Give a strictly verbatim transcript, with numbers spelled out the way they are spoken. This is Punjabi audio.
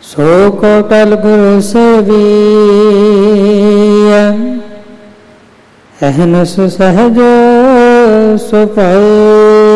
ਸੋ ਕੋ ਟਲ ਗੁਰੂ ਸੇਵੀਐ ਅਹਨਸ ਸਹਜ ਸੁਭਾਈ।